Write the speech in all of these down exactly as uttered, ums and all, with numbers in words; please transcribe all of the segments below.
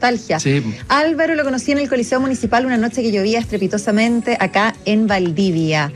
nostalgia. Sí. Álvaro lo conocí en el Coliseo Municipal una noche que llovía estrepitosamente acá en Valdivia.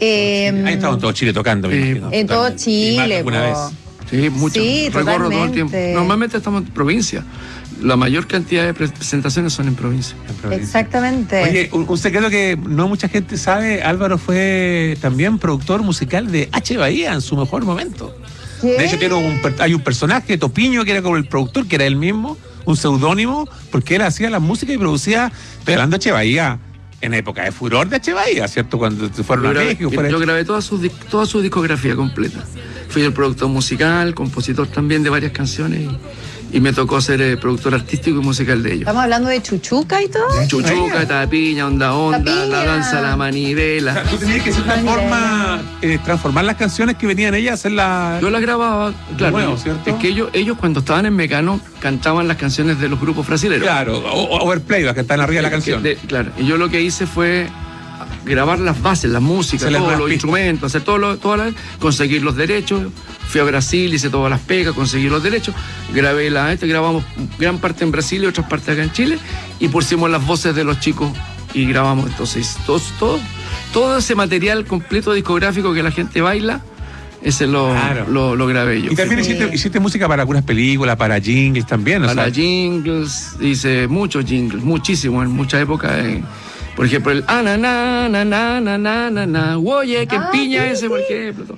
Eh, Ahí estaba en todo Chile tocando. Eh, en todo Chile. Alguna vez. Sí, mucho. Sí, Recorro todo el tiempo. totalmente. Normalmente estamos en provincia. La mayor cantidad de presentaciones son en provincia. En provincia. Exactamente. Oye, un, un secreto que no mucha gente sabe, Álvaro fue también productor musical de H. Bahía en su mejor momento. ¿Qué? De hecho, tiene un, hay un personaje, Topiño, que era como el productor, que era él mismo, un seudónimo, porque él hacía la música y producía, estoy hablando de H. Bahía, en época de furor de H. Bahía, ¿cierto? Cuando fueron Yo a grabé, México. yo fuera- grabé toda su, dis- toda su discografía completa. Fui el productor musical, compositor también de varias canciones y, y me tocó ser el productor artístico y musical de ellos. Estamos hablando de Chuchuca y todo. Chuchuca, Tapiña, Onda Onda, Tapiña. La Danza, La O sea, Manivela. tú tenías que de cierta forma eh, transformar las canciones que venían ellas, hacerlas. Yo las grababa, claro. nuevo, ¿cierto? Es que ellos, ellos cuando estaban en Mecano cantaban las canciones de los grupos brasileños. Claro, o- o- overplay, que están arriba de la canción. De- claro, y yo lo que hice fue grabar las bases, la música, Se les todos los repite. instrumentos, hacer todo lo, todas las- conseguir los derechos. Fui a Brasil, hice todas las pegas, conseguí los derechos, grabé la este, grabamos gran parte en Brasil y otras partes acá en Chile, y pusimos las voces de los chicos y grabamos entonces todo, todo, todo ese material completo discográfico que la gente baila, ese lo, Claro. lo, lo grabé yo. Y también Sí. hiciste, hiciste música para algunas películas, para jingles también, o Para sea, jingles, hice muchos jingles, muchísimos, en mucha época. eh, por ejemplo, el ah, na, na, na, na, na, na, na, na, oye, que Ah, piña sí, ese, sí. por ejemplo.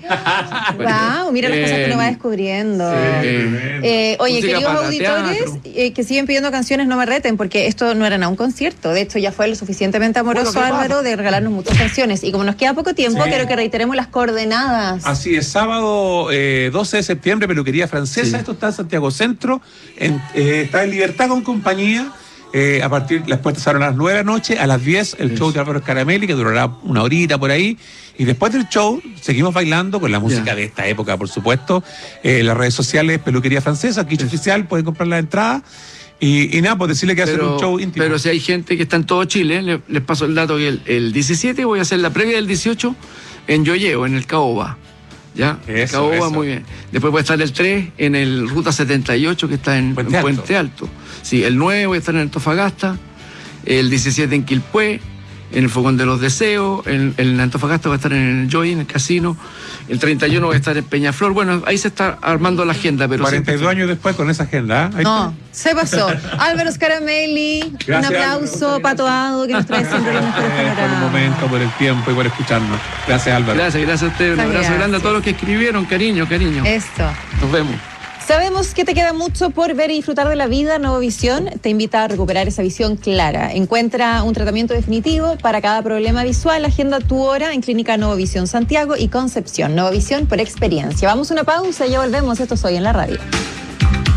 Wow, mira las cosas que uno va descubriendo. Eh, Eh, oye, música queridos para auditores teatro. eh, que siguen pidiendo canciones, no me reten, porque esto no era nada un concierto. De hecho, ya fue lo suficientemente amoroso, Bueno, ¿qué Álvaro, pasa? de regalarnos muchas canciones. Y como nos queda poco tiempo, Sí. quiero que reiteremos las coordenadas. así es, sábado eh, doce de septiembre, peluquería francesa, Sí. esto está en Santiago Centro, en, eh, está en Libertad con compañía, eh, a partir, las puertas se abren a las nueve de la noche, a las diez el Eso. show de Álvaro Scaramelli, que durará una horita por ahí, y después del show seguimos bailando con la música Ya. de esta época, por supuesto, eh, las redes sociales, peluquería francesa, Quiche Oficial, pueden comprar la entrada, y, y nada, pues decirle que hacer Pero, un show íntimo. pero si hay gente que está en todo Chile, le- les paso el dato que el, el diecisiete voy a hacer la previa del dieciocho en Yoyeo, en el Caoba. ¿Ya? Eso, Caoba, eso. muy bien. Después voy a estar el tres en el Ruta setenta y ocho, que está en Puente en Alto. Puente Alto. Sí, el nueve voy a estar en Antofagasta, el diecisiete en Quilpué, en el Fogón de los Deseos, en, en Antofagasta voy a estar en el Joy, en el casino, el treinta y uno voy a estar en Peñaflor. Bueno, ahí se está armando la agenda, pero cuarenta y dos siempre- años después con esa agenda. ¿eh? Ahí No, se pasó. Álvaro Scaramelli, un Gracias, aplauso Álvaro. patoado que nos trae siempre los mejores Eh, por el panoramas. momento, por el tiempo y por escucharnos. Gracias, Álvaro. Gracias, gracias a ustedes. Un Muchas abrazo gracias. grande a todos los que escribieron. Cariño, cariño. Esto. Nos vemos. Sabemos que te queda mucho por ver y disfrutar de la vida. Novovisión te invita a recuperar esa visión clara. Encuentra un tratamiento definitivo para cada problema visual. Agenda tu hora en Clínica Novovisión Santiago y Concepción. Novovisión por experiencia. Vamos a una pausa y ya volvemos. Esto es Hoy en la Radio.